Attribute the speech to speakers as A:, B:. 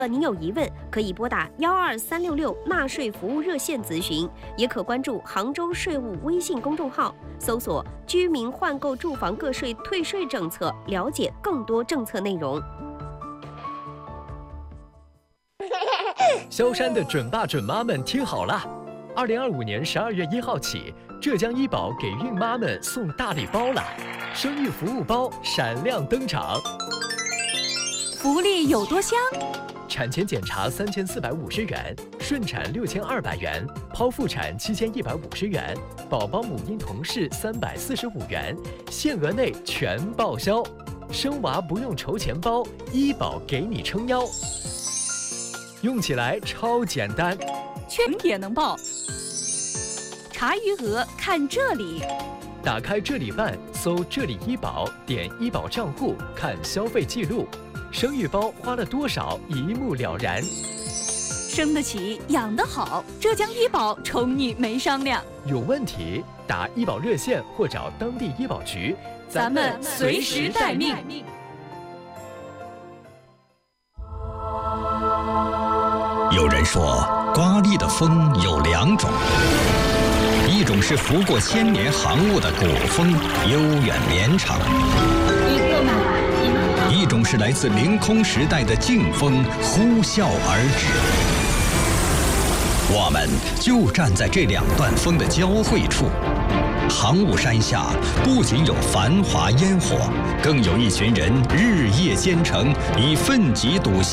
A: 您有疑问，可以拨打12366纳税服务热线咨询，也可关注杭州税务微信公众号，搜索"居民换购住房个税退税政策"，了解更多政策内容。
B: 萧山的准爸准妈们听好了，2025年12月1号起，浙江医保给孕妈们送大礼包了，生育服务包闪亮登场。
C: 福利有多香？
B: 产前检查3450元，顺产6200元，剖腹产7150元，宝宝母婴同室345元，限额内全报销。生娃不用筹钱包，医保给你撑腰。用起来超简单，
C: 全也能报。查余额看这里，
B: 打开这里办，搜这里医保，点医保账户看消费记录，生育包花了多少一目了然。
C: 生得起，养得好，浙江医保宠你没商量。
B: 有问题打医保热线或找当地医保局，
C: 咱们随时待命。
D: 有人说，刮力的风有2种，一种是拂过千年航雾的古风，悠远绵长；一种是来自凌空时代的劲风，呼啸而至。我们就站在这2段风的交汇处。航雾山下不仅有繁华烟火，更有一群人日夜兼程，以奋楫笃行。